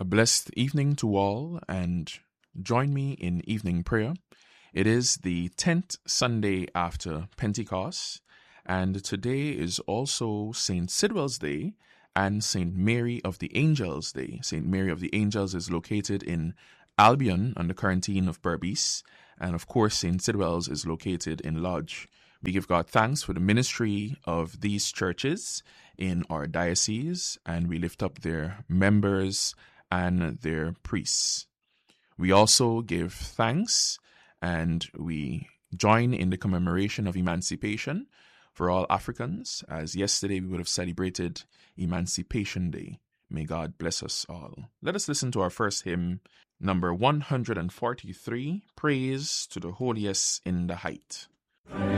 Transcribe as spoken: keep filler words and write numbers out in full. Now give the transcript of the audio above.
blessed evening to all, and join me in evening prayer. It is the tenth Sunday after Pentecost, and today is also Saint Sidwell's Day and Saint Mary of the Angels Day. Saint Mary of the Angels is located in Albion on the Quarantine of Berbice, and of course Saint Sidwell's is located in Lodge. We give God thanks for the ministry of these churches in our diocese, and we lift up their members and their priests. We also give thanks and we join in the commemoration of emancipation for all Africans, as yesterday we would have celebrated Emancipation Day. May God bless us all. Let us listen to our first hymn, number one hundred forty-three, Praise to the Holiest in the Height.